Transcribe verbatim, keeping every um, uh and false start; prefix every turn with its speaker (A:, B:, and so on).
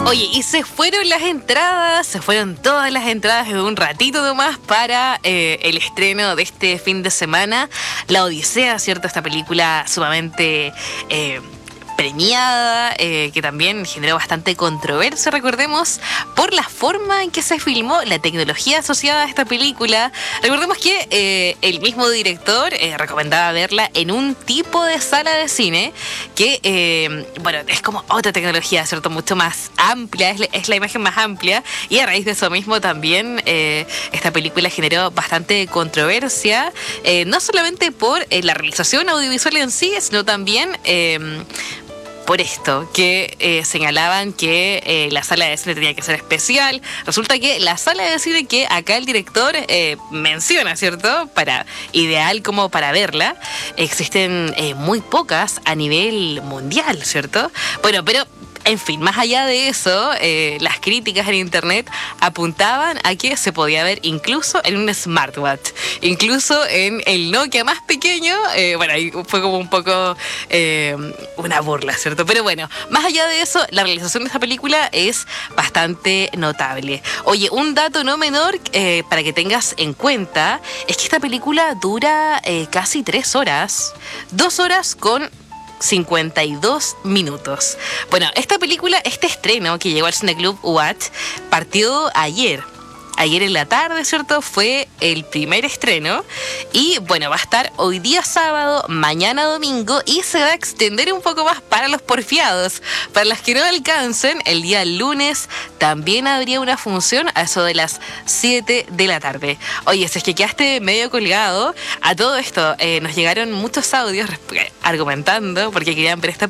A: Oye, y se fueron las entradas, se fueron todas las entradas de un ratito nomás para eh, el estreno de este fin de semana, La Odisea, ¿cierto? Esta película sumamente eh, premiada, eh, que también generó bastante controversia, recordemos, por la forma en que se filmó, la tecnología asociada a esta película. Recordemos que eh, el mismo director eh, recomendaba verla en un tipo de sala de cine que, eh, bueno, es como otra tecnología, ¿cierto? Mucho más amplia, es la, es la imagen más amplia, y a raíz de eso mismo también eh, esta película generó bastante controversia, eh, no solamente por eh, la realización audiovisual en sí, sino también Eh, por esto, que eh, señalaban que eh, la sala de cine tenía que ser especial. Resulta que la sala de cine que acá el director eh, menciona, ¿cierto? Para ideal como para verla, existen eh, muy pocas a nivel mundial, ¿cierto? Bueno, pero en fin, más allá de eso, eh, las críticas en internet apuntaban a que se podía ver incluso en un smartwatch, incluso en el Nokia más pequeño. Eh, bueno, ahí fue como un poco eh, una burla, ¿cierto? Pero bueno, más allá de eso, la realización de esta película es bastante notable. Oye, un dato no menor eh, para que tengas en cuenta es que esta película dura eh, casi tres horas, dos horas con cincuenta y dos minutos. Bueno, esta película, este estreno que llegó al Cineclub U A T, partió ayer. Ayer en la tarde, ¿cierto? Fue el primer estreno. Y bueno, va a estar hoy día sábado, mañana domingo, y se va a extender un poco más para los porfiados. Para las que no alcancen, el día lunes también habría una función a eso de las siete de la tarde. Oye, si es que quedaste medio colgado, a todo esto eh, nos llegaron muchos audios argumentando porque querían ver esta